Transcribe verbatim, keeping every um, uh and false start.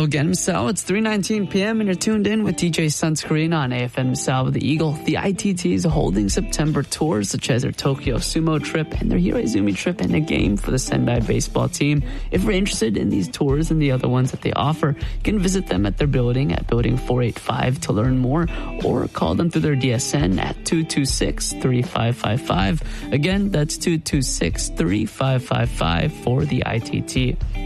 again, Misao. It's three nineteen p.m. and you're tuned in with D J Sunscreen on A F M Misao with the Eagle. The I T T is holding September tours such as their Tokyo Sumo trip and their Hiraizumi trip and a game for the Sendai baseball team. If you're interested in these tours and the other ones that they offer, you can visit them at their building at Building four eighty-five to learn more, or call them through their D S N at two two six, three five five five. Again, that's two two six, three five five five for the I T T.